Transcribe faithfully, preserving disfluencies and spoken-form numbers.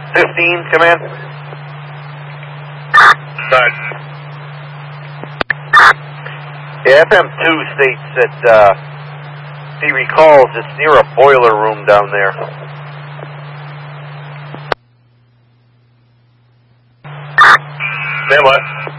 fifteen, command. Start. Yeah, F M two states that uh, he recalls it's near a boiler room down there. Then what?